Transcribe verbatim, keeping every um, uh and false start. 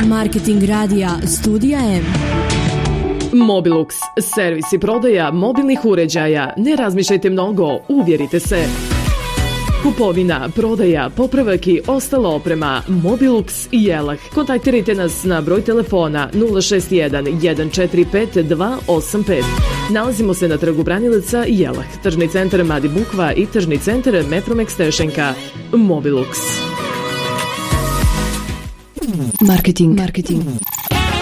Marketing radija Studija M. Mobilux, servis i prodaja mobilnih uređaja. Ne razmišljajte mnogo, uvjerite se. Kupovina, prodaja, popravak i ostala oprema. Mobilux i Jelah. Kontaktirajte nas na broj telefona nula šest jedan, jedan četiri pet, dva osam pet. Nalazimo se na trgu Branilaca Jelah, tržni centar Madi Bukva i tržni centar Mepromex Tešenka. Mobilux. Marketing. Marketing.